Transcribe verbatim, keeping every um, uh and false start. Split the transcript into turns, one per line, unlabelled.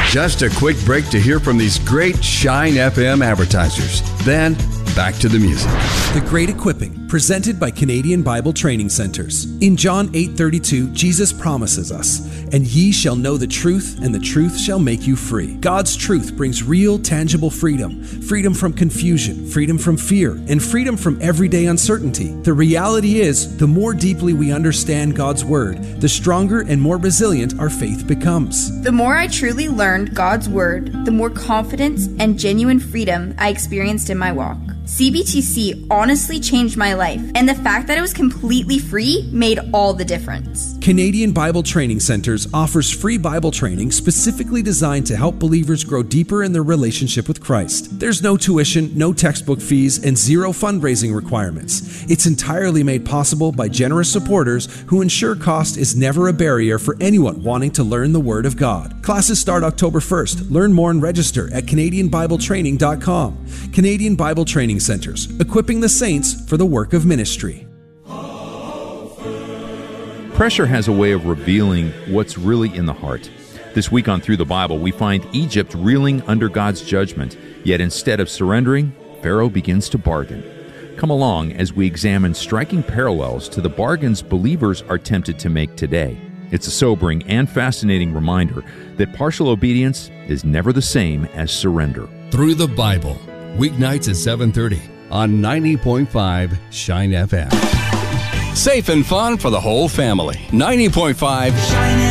Just a quick break to hear from these great Shine F M advertisers. Then, back to the music.
The Great Equipping, presented by Canadian Bible Training Centers. In John eight thirty-two, Jesus promises us, "And ye shall know the truth, and the truth shall make you free." God's truth brings real, tangible freedom. Freedom from confusion, freedom from fear, and freedom from everyday uncertainty. The reality is, the more deeply we understand God's Word, the stronger and more resilient our faith becomes.
The more I truly learned God's Word, the more confidence and genuine freedom I experienced in my walk. C B T C honestly changed my life, and the fact that it was completely free made all the difference.
Canadian Bible Training Centers offers free Bible training specifically designed to help believers grow deeper in their relationship with Christ. There's no tuition, no textbook fees, and zero fundraising requirements. It's entirely made possible by generous supporters who ensure cost is never a barrier for anyone wanting to learn the Word of God. Classes start October first. Learn more and register at Canadian Bible Training dot com. Canadian Bible Training Centers, equipping the saints for the work of ministry.
Pressure has a way of revealing what's really in the heart. This week on Through the Bible, we find Egypt reeling under God's judgment, yet instead of surrendering, Pharaoh begins to bargain. Come along as we examine striking parallels to the bargains believers are tempted to make today. It's a sobering and fascinating reminder that partial obedience is never the same as surrender.
Through the Bible, weeknights at seven thirty on ninety point five Shine F M. Safe and fun for the whole family. ninety point five Shine